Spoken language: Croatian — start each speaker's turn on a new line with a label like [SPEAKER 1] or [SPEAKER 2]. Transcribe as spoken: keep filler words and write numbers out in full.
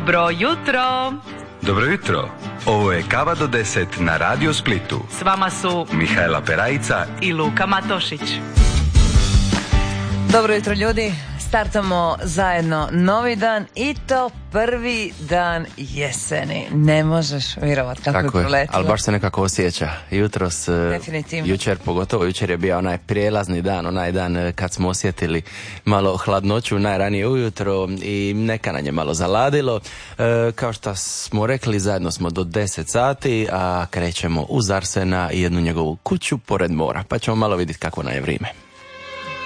[SPEAKER 1] Dobro jutro.
[SPEAKER 2] Dobro jutro. Ovo je Kava do deset na Radio Splitu.
[SPEAKER 1] S vama su
[SPEAKER 2] Mihajla Perajica
[SPEAKER 1] i Luka Matošić.
[SPEAKER 3] Dobro jutro ljudi, startamo zajedno novi dan i to prvi dan jeseni. Ne možeš vjerovat kako
[SPEAKER 4] Tako
[SPEAKER 3] je
[SPEAKER 4] je,
[SPEAKER 3] proletilo.
[SPEAKER 4] ali baš se nekako osjeća. Jutros,
[SPEAKER 3] Definitivno.
[SPEAKER 4] jučer pogotovo, jučer je bio onaj prijelazni dan, onaj dan kad smo osjetili malo hladnoću najranije ujutro i neka nam je malo zaladilo. E, kao što smo rekli, zajedno smo do deset sati, a krećemo uz Arsena i jednu njegovu kuću pored mora, pa ćemo malo vidjeti kako nam je vrijeme.